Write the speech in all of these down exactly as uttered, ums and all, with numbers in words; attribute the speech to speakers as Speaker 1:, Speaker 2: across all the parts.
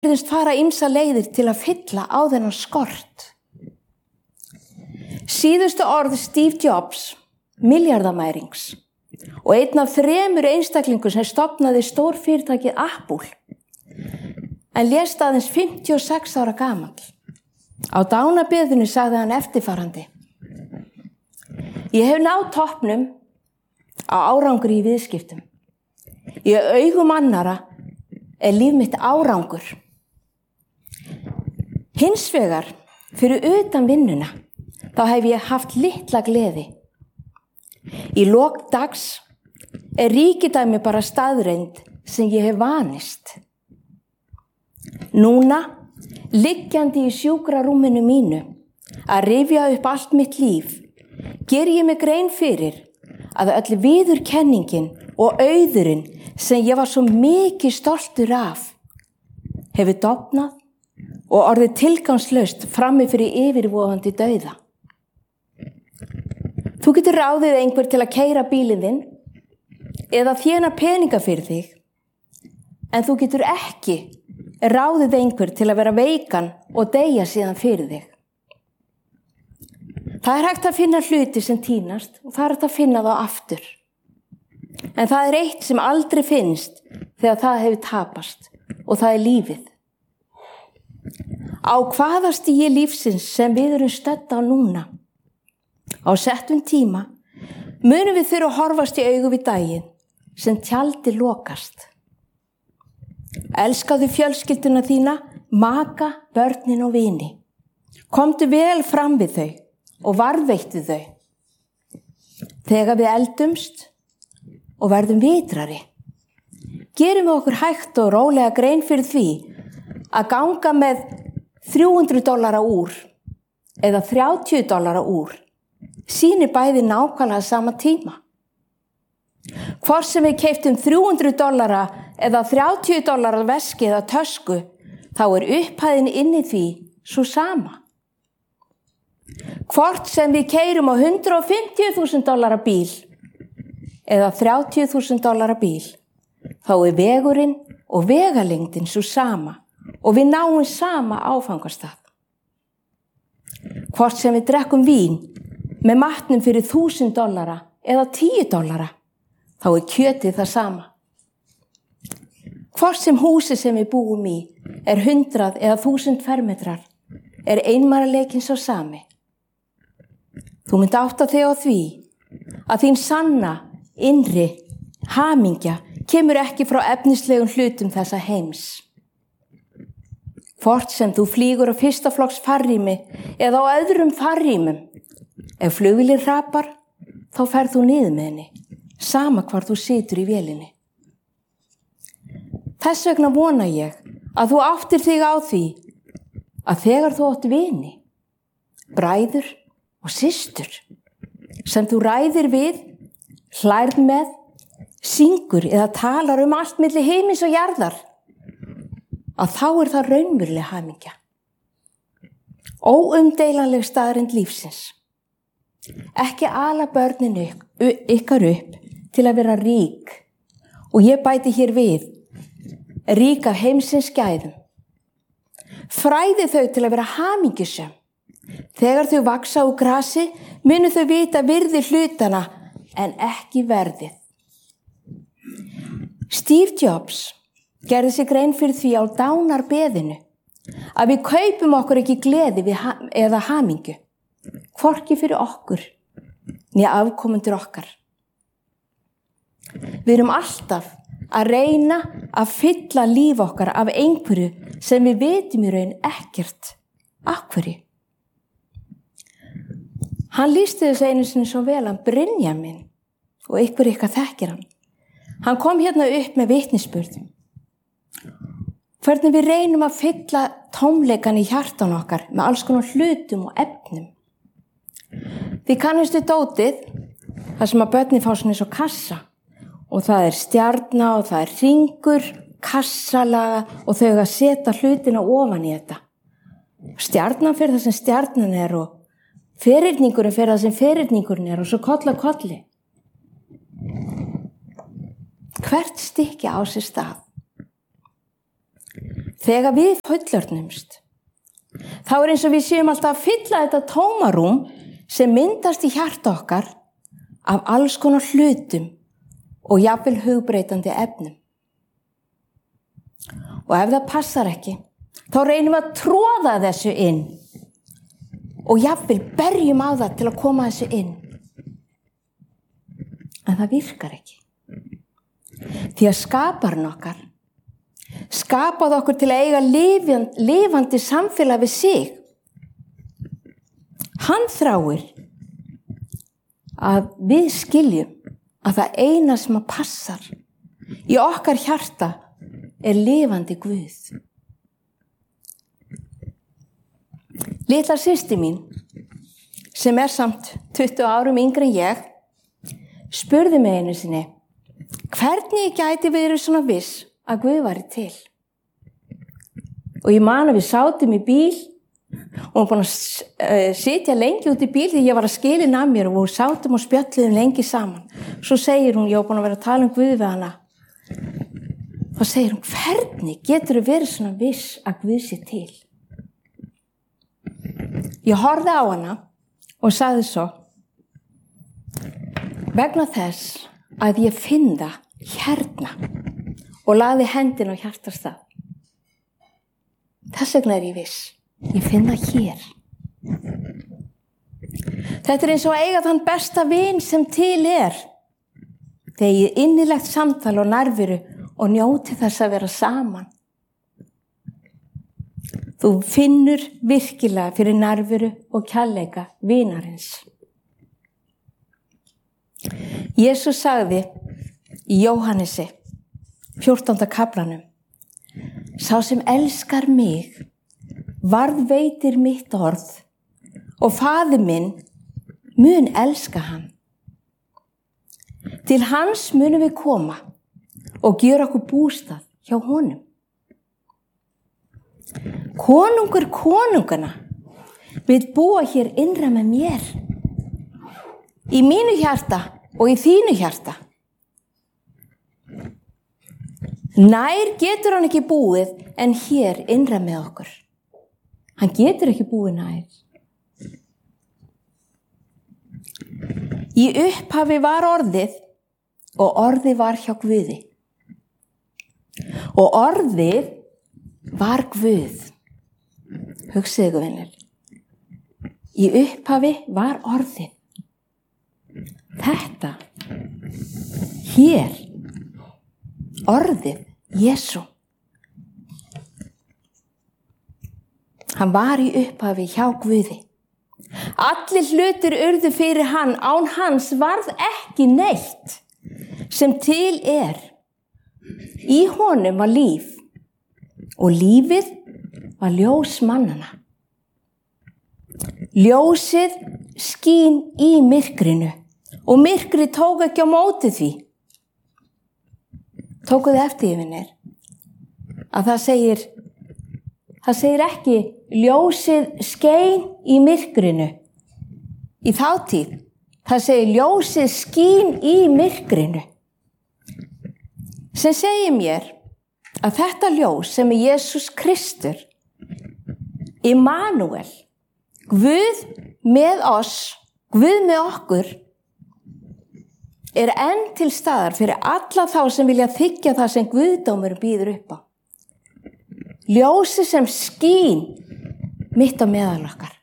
Speaker 1: virðist fara ýmsa leiðir til að fylla á þennan skort. Síðustu orð Steve Jobs, milljarðamærings, og einn af þremur einstaklingum sem stofnaði stórfyrirtækið Apple, en lést aðeins fimmtíu og sex ára gamall. Á dánabeðinu sagði hann eftirfarandi: Ég hef náð toppnum á árangri í viðskiptum. Í augum annara er líf mitt árangur. Hins vegar, fyrir utan vinnuna, þá hef ég haft litla gleði. Í lok dags er ríkidæmi bara staðreynd sem ég hef vanist. Núna, liggjandi í sjúkrarúminu mínu, að rifja upp allt mitt líf, ger ég mig grein fyrir að öll viðurkenningin og auðurinn sem ég var svo mikið stoltur af hefur dofnað og orðið tilgangslaust frammi fyrir yfirvofandi dauða. Þú getur ráðið einhver til að keyra bílinn þinn eða þéna peninga fyrir þig, en þú getur ekki ráðið einhver til að vera veikan og deyja síðan fyrir þig. Það er hægt að finna hluti sem týnast og það er hægt að finna þá aftur. En það er eitt sem aldrei finnst þegar það hefur tapast, og það er lífið. Á hvaða stigi lífsins sem við erum stödd á núna, á settum tíma, munum við þurfa að horfast í augu við daginn sem tjaldi lokast. Elskaðu fjölskylduna þína, maka, börnin og vini. Komdu vel fram við þau og varðveittu þau. Þegar við eldumst og verðum vitrari, gerum við okkur hægt og rólega grein fyrir því að ganga með þrjú hundruð dollara úr eða þrjátíu dollara úr sýnir bæði nákvæmlega sama tíma. Hvort sem við keyptum þrjú hundruð dollara eða þrjátíu dollara veski eða tösku, þá er upphæðin inni því svo sama. Hvort sem við keyrum á hundrað og fimmtíu þúsund dollara bíl eða þrjátíu þúsund dollara bíl, þá er vegurinn og vegalengdin svo sama og við náum sama áfangastað. Hvort sem við drekkum vín með matnum fyrir þúsund dollara eða tíu dollara, þá er kjötið það sama. Hvort sem húsi sem við búum í er hundrað eða þúsund fermetrar, er einmanaleikin sá sami. Þú mynd átta þig á því að þín sanna, innri, hamingja kemur ekki frá efnislegum hlutum þessa heims. Hvort sem þú flýgur á fyrsta flokks farrými eða á öðrum farrýmum, ef flugvélin hrapar, þá ferð þú niður með henni, sama hvar þú situr í vélinni. Þess vegna vona ég að þú áttir þig á því að þegar þú átt vini, bræður og systur, sem þú ræðir við, hlærð með, syngur eða talar um allt milli himins og jarðar, að þá er það raunveruleg hamingja. Óumdeilanleg staðreynd lífsins. Ekki ala börnin ykkar upp til að vera rík, og ég bæti hér við, rík af heimsins gæðum. Fræði þau til að vera hamingjusöm. Þegar þau vaksa úr grasi, munu þau vita virði hlutana en ekki verðið. Steve Jobs gerði sig grein fyrir því á dánarbeðinu að við kaupum okkur ekki gleði við ha- eða hamingju, hvorki fyrir okkur né afkomendur okkar. Við erum alltaf að reyna að fylla líf okkar af einhverju sem við vitum í raun ekkert af hverju. Hann lýsti þessu einu sinni svo vel, hann Brynjamin, og ykkur ykkar þekkir hann. Hann kom hérna upp með vitnisburð. Hvernig við reynum að fylla tómleikan í hjartan okkar með alls konar hlutum og efnum. Þið kannistu dótið, þar sem að börnin fá svona eins og kassa, og það er stjarna og það er hringur, kassalaga, og þau að setja hlutina ofan í þetta. Stjarnan fyrir það sem stjarnan er og ferhyrningurinn fyrir það sem ferhyrningurinn er og svo koll að kolli. Hvert stykki á sér stað. þegar við fullorðnumst, þá er eins og við séum alltaf að fylla þetta tómarúm sem myndast í hjarta okkar af alls konar hlutum og jafnvel hugbreytandi efnum. Og ef það passar ekki, þá reynum við að tróða þessu inn og jafnvel berjum á það til að koma þessu inn. En það virkar ekki. Því að skaparinn okkar skapaði okkur til að eiga lifandi, lifandi samfélag við sig. Hann þráir að við skiljum að það eina sem að passar í okkar hjarta er lifandi Guð. Litla systir mín, sem er samt tuttugu árum yngri en ég, spurði mig einu sinni, hvernig ég gæti verið svona viss að Guð væri til. Og ég man að við sátum í bíl og hún búin að sitja lengi út í bíl því ég var að skilin að mér og við sátum og spjölluðum lengi saman. Svo segir hún, ég var búin að vera að tala um Guð við hana. Þá segir hún, hvernig getur þú verið svona viss að Guð sé til? Ég horfði á hana og sagði svo, vegna þess að ég finn það hérna og lagði hendina á hjartastað. Þess vegna er ég viss. Ég finn það hér. Þetta er eins og að eiga þann besta vin sem til er. Þegar ég innilegt samtal og nærveru og njóti þess að vera saman. Þú finnur virkilega fyrir nærveru og kærleika vinarins. Jesús sagði í Jóhannesi, fjórtánda kaflanum, sá sem elskar mig, varðveitir mitt orð og faðir minn mun elska hann. Til hans munum við koma og gera okkur bústað hjá honum. Konungur konungana vil búa hér innra með mér, í mínu hjarta og í þínu hjarta. Nær getur hann ekki búið en hér innra með okkur. Hann getur ekki búið nær. Í upphafi var orðið og orðið var hjá Guði. Og orðið var Guð. Hugsið ykkur vinir. Í upphafi var orðið. Þetta, hér, orðið, Jesú. Hann var í upphafi hjá Guði. Allir hlutir urðu fyrir hann, án hans varð ekki neitt sem til er. Í honum var líf og lífið var ljós mannana. Ljósið skín í myrkrinu og myrkrið tók ekki á móti því. Tókuð eftir yfinir að það segir, það segir ekki ljósið skein í myrkrinu í þátíð. Það segir ljósið skín í myrkrinu. Sem segir mér að þetta ljós sem er Jesús Kristur, Immanuel, Guð með oss, Guð með okkur, er enn til staðar fyrir alla þá sem vilja þiggja það sem Guðdómur býður upp á. Ljósi sem skín mitt á meðal okkar.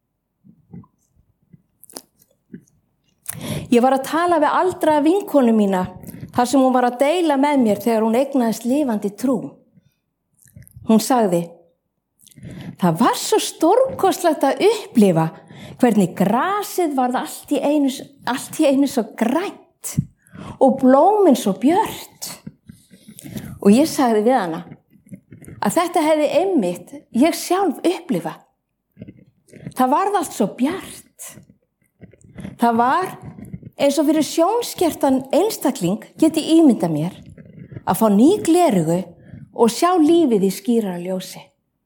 Speaker 1: Ég var að tala við aldraða vinkonu mína þar sem hún var að deila með mér þegar hún eignaðist lifandi trú. Hún sagði, það var svo stórkostlegt að upplifa hvernig grasið varð allt í einu, allt í einu svo grænt og blómin svo björt. Og ég sagði við hana að þetta hefði einmitt ég sjálf upplifa. Það varð allt svo bjart. Það var eins og fyrir sjónskertan einstakling geti ímynda mér að fá ný glerugu og sjá lífið í skýrara ljósi.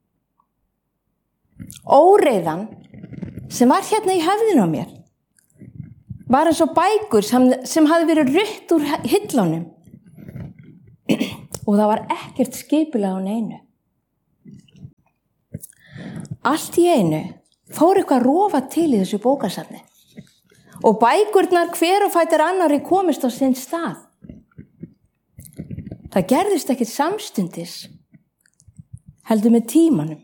Speaker 1: Óreiðan sem var hérna í höfðinu á mér var eins og bækur sem, sem hafði verið rutt úr hillunum og það var ekkert skipulag á neinu. allt í einu fór eitthvað að rofa til í þessu bókasafni og bækurnar hver og fætur annari komist á sinn stað. Það gerðist ekkert samstundis, heldur með tímanum.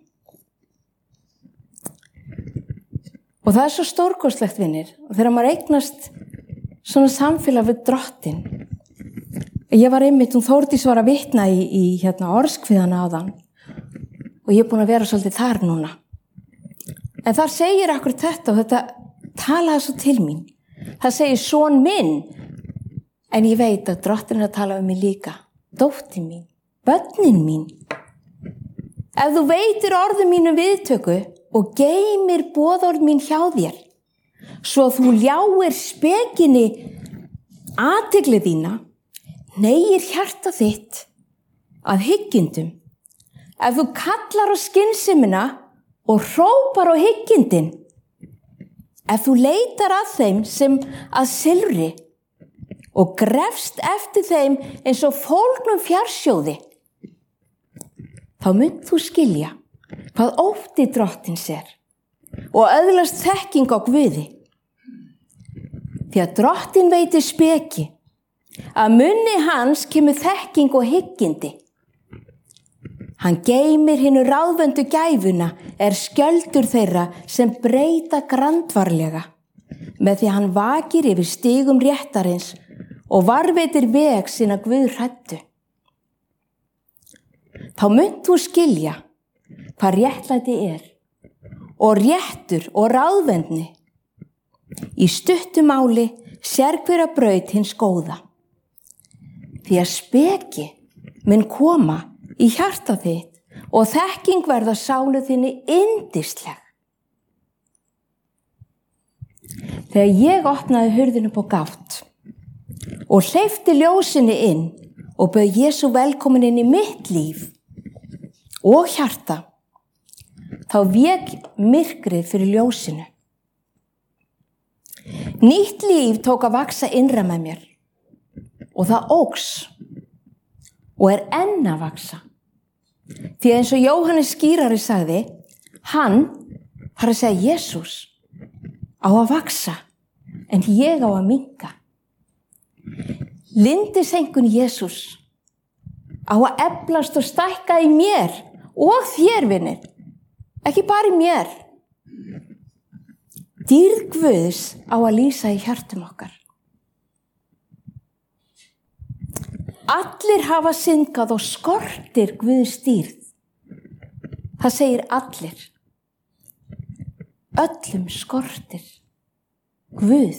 Speaker 1: Og það er svo stórkostlegt, vinir, og þegar maður eignast svona samfélag við Drottin. Ég var einmitt, hún Þórdís var að vitna í, í hérna, orðskviðana áðan og ég er búin að vera svolítið þar núna. En þar segir akkur þetta og þetta talaði svo til mín. Það segir son minn, en ég veit að Drottin er að tala um mig líka. Dóttir mín, börnin mín. Ef þú veitir orðum mínu viðtöku og geymir boðorð mín hjá þér, svo þú ljáir spekinni athygli þína, negir hjarta þitt að hyggindum. Ef þú kallar á skynsemina og hrópar á hyggindin, ef þú leitar að þeim sem að silfri og grefst eftir þeim eins og fólgnum fjarsjóði, þá munt þú skilja hvað ótti Drottins er og öðlast þekking á Guði. Því að Drottin veitir speki, að munni hans kemur þekking og hyggindi. Hann geymir hinu ráðvöndu gæfuna, er skjöldur þeirra sem breyta grandvarlega, með því að hann vakir yfir stigum réttarins og varveitir veg sína guðhræddu. Þá munt þú skilja hvað réttlæti er og réttur og ráðvendni. Í stuttu máli sér hver að braut hins góða. Því að speki mun koma í hjarta þitt og þekking verða sálu þinni yndisleg. Þegar ég opnaði hurðinu upp á gátt og hleypti ljósinni inn og bauð Jesú velkomin inn í mitt líf og hjarta, þá vék myrkrið fyrir ljósinu. Nýtt líf tók að vaksa innra með mér og það óx og er enn að vaksa. Því eins og Jóhannes skírari sagði, hann, það er að segja Jesús, á að vaksa, en ég á að minnka. Lindisengun Jesús á að eflast og stækka í mér og þér, vinir, ekki bara í mér. Dýrð Guðs á að lýsa í hjartum okkar. Allir hafa syndgað og skortir Guðs dýrð. Það segir allir. Öllum skortir Guð.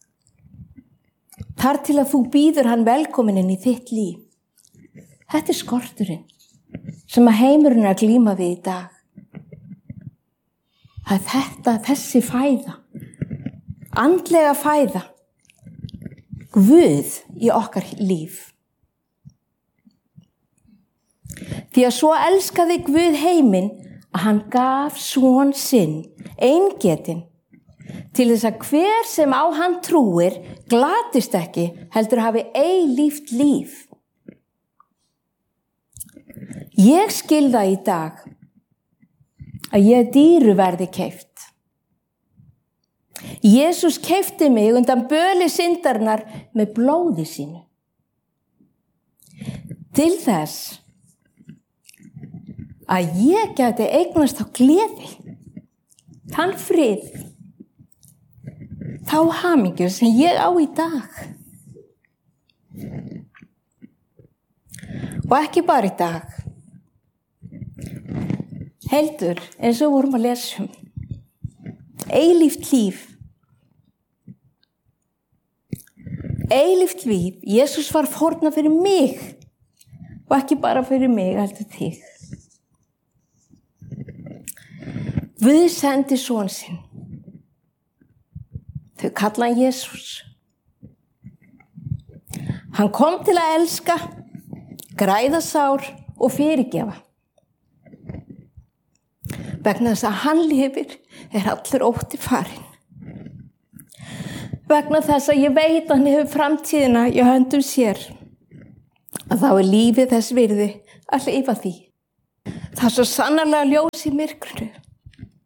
Speaker 1: Þar til að þú býður hann velkominn inn í þitt líf. Þetta er skorturinn sem að heimurinn er að glíma við í dag. Það er þetta, þessi fæða, andlega fæða, Guð í okkar líf. Því að svo elskaði Guð heiminn að hann gaf son sinn, eingetinn, til þess að hver sem á hann trúir glatist ekki, heldur hafi eilíft líf. Ég skil það í dag að ég dýru verði keypt. Jesús keypti mig undan böli syndarinnar með blóði sínu. Til þess að ég geti eignast á gleði, þann frið, þá hamingju sem ég á í dag. Og ekki bara í dag, heldur eins og vorum að lesa um, eilíft líf. Eilíft líf, Jesús var fórnað fyrir mig og ekki bara fyrir mig, heldur þig. Guð sendi son sinn. Þau kalla hann Jesús. Hann kom til að elska, græða sár og fyrirgefa. Vegna þess að hann lifir er allur ótti farinn. Vegna þess að ég veit að hann hefur framtíðina í höndum sér, að þá er lífið þess virði að lifa því. Það er svo sannarlega ljós í myrkrinu.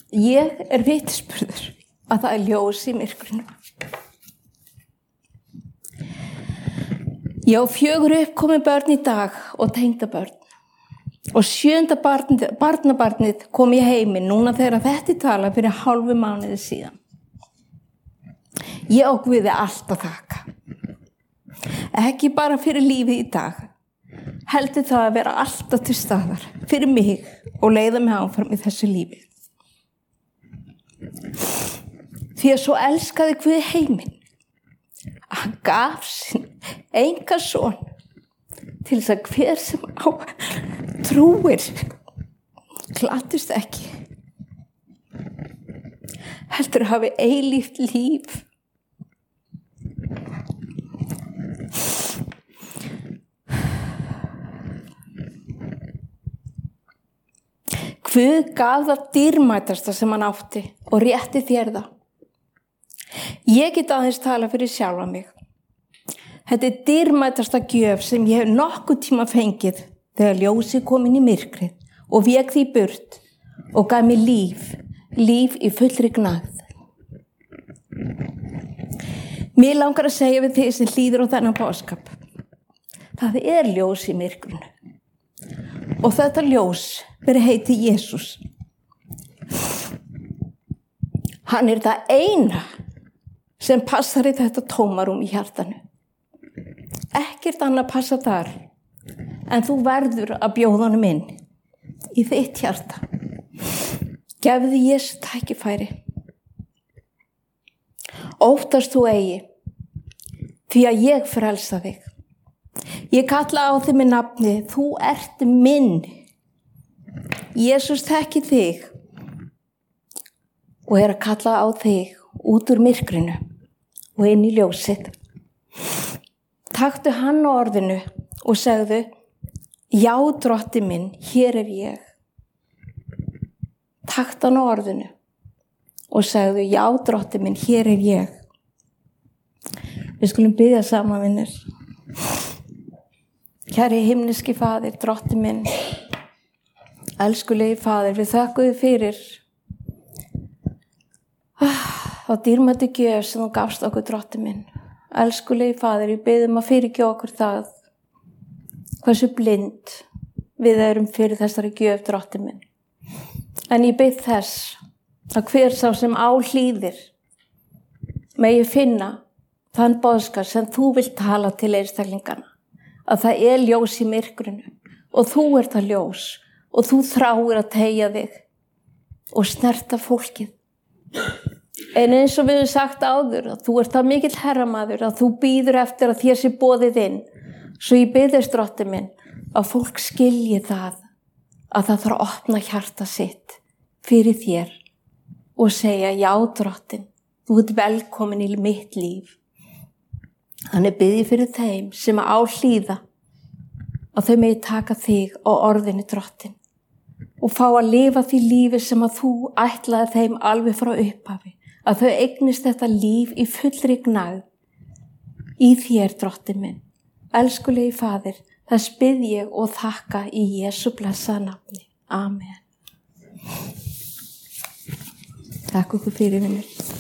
Speaker 1: Ég er vitnisburður að það er ljós í myrkrinu. Ég á fjögur uppkomin börn í dag og tengdabörn. Og sjöunda barn, barnabarnið kom í heiminn núna þegar þetta er talað fyrir hálfu mánuði síðan. Ég á Guði allt að þakka. Ekki bara fyrir lífið í dag, heldur það að vera alltaf til staðar fyrir mig og leiða mig áfram í þessu lífi. Því að svo elskaði Guði heiminn, að hann gaf sinn engan son til þess að hver sem á trúir glattist ekki, heldur hafi eilíft líf. Guð gaf það dýrmætasta sem hann átti og rétti þér það. Ég get aðeins tala fyrir sjálfa mig. Þetta er dýrmætasta gjöf sem ég hef nokkuð tíma fengið þegar ljósið kom inn í myrkrið og vék því burt og gaf mér líf, líf í fullri gnægð. Mér langar að segja við þig sem hlýður á þennan boðskap. Það er ljós í myrkrinu og þetta ljós verið heiti Jesús. Hann er það eina sem passar í þetta tómarum í hjartanu. Ekkert annað passa þar, en þú verður að bjóða honum inn í þitt hjarta. Gefðu Jesú tækifæri. Óttast þú eigi, því að ég frelsa þig. Ég kalla á þig með nafni, þú ert minn. Jesús þekki þig og er að kalla á þig út úr myrkrinu og inn í ljósið. Taktu hann á orðinu og segðu, já, drotti minn, hér er ég. Taktu hann á orðinu og segðu, já, drotti minn, hér er ég. Við skulum biðja saman, vinnir. Kæri himneski faðir, drotti minn, elskulegi faðir, við þökkum þig fyrir þá dýrmætu gjöf sem þú gafst okkur, drotti minn. Elskulegi faðir, ég biðum að fyrirgefa okkur það hversu blind við erum fyrir þessari gjöf, drotti minn. En ég bið þess að hver sá sem á hlýðir megi finna þann boðskap sem þú vilt tala til einstaklingana, að það er ljós í myrkrinu og þú ert það ljós og þú þráir að teygja þig og snerta fólkið. En eins og við höfum sagt áður, að þú ert það mikill herramaður, að þú býður eftir að þér sé boðið inn. Svo ég biðist, drotti minn, að fólk skilji það, að það þarf að opna hjarta sitt fyrir þér og segja, já, drottin, þú ert velkomin í mitt líf. Þannig bið ég fyrir þeim sem á hlýða, að þau megi taka þig á orðinu, drottin, og fá að lifa því lífi sem að þú ætlaði þeim alveg frá upphafi. Að þau eignist þetta líf í fullri gnægð í þér, drottin minn. Elskulegi faðir, þess bið ég og þakka í Jesú blessaða nafni. Amen. Takk okkur fyrir, vinnur.